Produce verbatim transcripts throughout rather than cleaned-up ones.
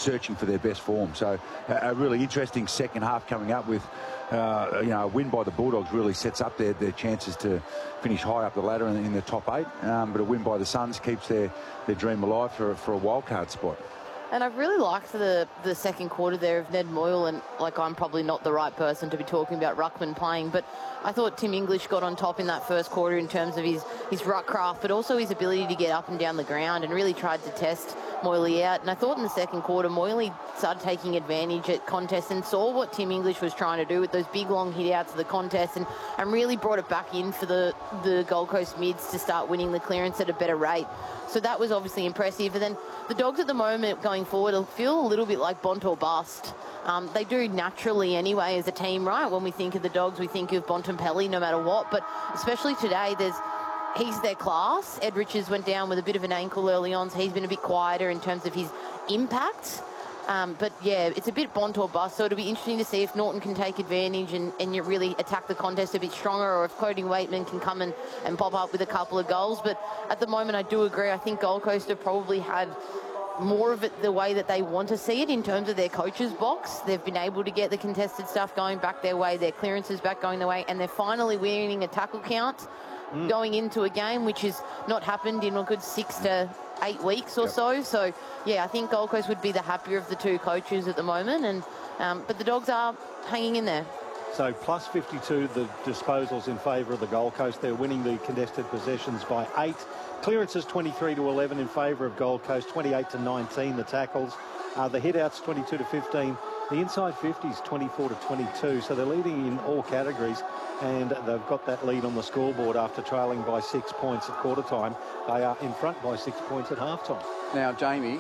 searching for their best form. So a, a really interesting second half coming up with, uh, you know, a win by the Bulldogs really sets up their, their chances to finish high up the ladder in, in the top eight. Um, but a win by the Suns keeps their, their dream alive for, for a wildcard spot. And I've really liked the, the second quarter there of Ned Moyle, and like I'm probably not the right person to be talking about ruckman playing, but I thought Tim English got on top in that first quarter in terms of his, his ruck craft, but also his ability to get up and down the ground, and really tried to test Moyle out. And I thought in the second quarter, Moyle started taking advantage at contests and saw what Tim English was trying to do with those big long hit outs of the contest, and, and really brought it back in for the, the Gold Coast mids to start winning the clearance at a better rate. So that was obviously impressive. And then the Dogs at the moment going forward will feel a little bit like Bont or bust. Um, they do naturally anyway as a team, right? When we think of the Dogs, we think of Bontempelli no matter what. But especially today, there's he's their class. Ed Richards went down with a bit of an ankle early on, so he's been a bit quieter in terms of his impact. Um, but yeah, it's a bit Bont or bust, so it'll be interesting to see if Norton can take advantage and, and you really attack the contest a bit stronger, or if Cody Waitman can come and, and pop up with a couple of goals. But at the moment, I do agree. I think Gold Coast have probably had more of it the way that they want to see it in terms of their coach's box. They've been able to get the contested stuff going back their way, their clearances back going their way, and they're finally winning a tackle count mm. going into a game, which has not happened in a good six to eight weeks or yep. so. So, yeah, I think Gold Coast would be the happier of the two coaches at the moment. And um, but the Dogs are hanging in there. So plus fifty-two, the disposals in favour of the Gold Coast. They're winning the contested possessions by eight. Clearances twenty-three to eleven in favour of Gold Coast, twenty-eight to nineteen the tackles. Uh, the hit-outs twenty-two to fifteen. The inside fifties twenty-four to twenty-two. So they're leading in all categories, and they've got that lead on the scoreboard after trailing by six points at quarter time. They are in front by six points at half time. Now, Jamie,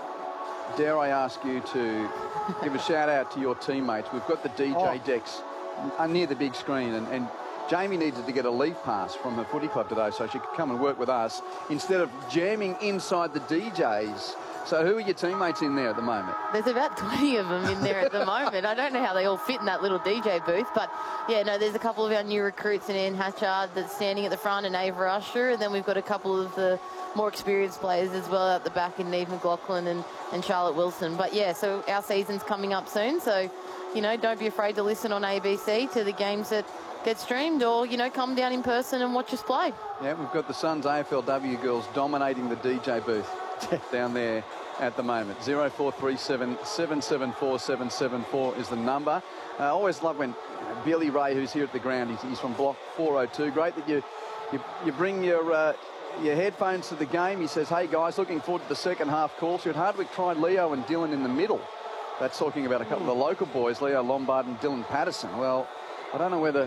dare I ask you to give a shout out to your teammates? We've got the D J oh. decks near the big screen, and, and Jamie needed to get a leave pass from her footy club today so she could come and work with us instead of jamming inside the D Js. So who are your teammates in there at the moment? There's about twenty of them in there at the moment. I don't know how they all fit in that little D J booth, but yeah, no, there's a couple of our new recruits in Anne Hatchard that's standing at the front, and Ava Usher, and then we've got a couple of the more experienced players as well at the back in Neve McLaughlin and, and Charlotte Wilson. But yeah, so our season's coming up soon, so, you know, don't be afraid to listen on A B C to the games that get streamed, or, you know, come down in person and watch us play. Yeah, we've got the Suns A F L W girls dominating the D J booth down there at the moment. zero four three seven, seven seven four, seven seven four is the number. I always love when you know, Billy Ray, who's here at the ground, he's, he's from block four oh two. Great that you you, you bring your uh, your headphones to the game. He says, hey guys, looking forward to the second half call. Should Hardwick try Leo and Dylan in the middle? That's talking about a couple of the local boys, Leo Lombard and Dylan Patterson. Well, I don't know whether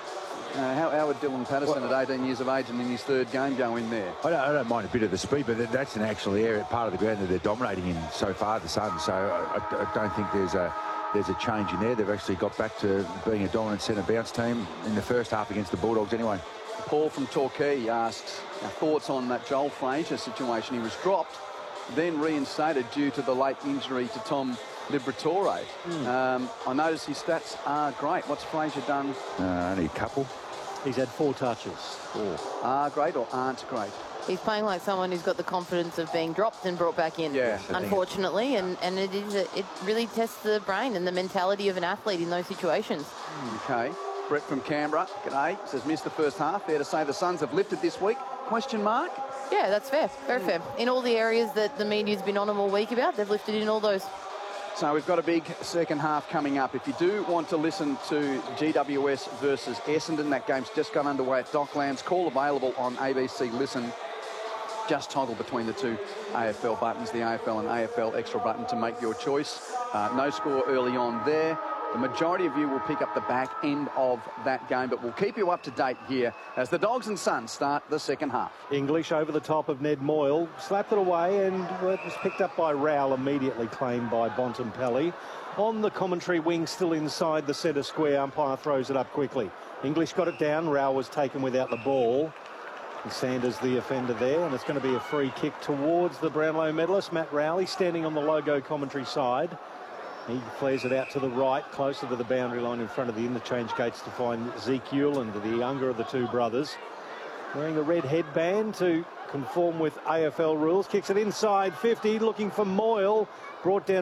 Uh, how, how would Dylan Patterson well, at eighteen years of age and in his third game go in there? I don't, I don't mind a bit of the speed, but that's an actual area, part of the ground that they're dominating in so far, the Suns. So I, I don't think there's a there's a change in there. They've actually got back to being a dominant centre bounce team in the first half against the Bulldogs anyway. Paul from Torquay asks our thoughts on that Joel Frazier situation. He was dropped, then reinstated due to the late injury to Tom Liberatore. Mm. Um, I noticed his stats are great. What's Frazier done? Uh, only a couple. He's had four touches. Four. Are great or aren't great? He's playing like someone who's got the confidence of being dropped and brought back in, yeah, unfortunately, and, and it is a, it really tests the brain and the mentality of an athlete in those situations. Okay. Brett from Canberra, g'day, says missed the first half. Fair to say the Suns have lifted this week? Question mark? Yeah, that's fair. Very fair. In all the areas that the media's been on them all week about, they've lifted in all those. So we've got a big second half coming up. If you do want to listen to G W S versus Essendon, that game's just gone underway at Docklands. Call available on A B C Listen. Just toggle between the two A F L buttons, the A F L and A F L extra button to make your choice. Uh, no score early on there. The majority of you will pick up the back end of that game, but we'll keep you up to date here as the Dogs and Suns start the second half. English over the top of Ned Moyle, slapped it away, and it was picked up by Rowell, immediately claimed by Bontempelli. On the commentary wing, still inside the centre square, umpire throws it up quickly. English got it down, Rowell was taken without the ball. And Sanders the offender there, and it's going to be a free kick towards the Brownlow medalist, Matt Rowley, standing on the logo commentary side. He flares it out to the right, closer to the boundary line in front of the interchange gates to find Zeke Hewland, the younger of the two brothers. Wearing a red headband to conform with A F L rules. Kicks it inside fifty, looking for Moyle. Brought down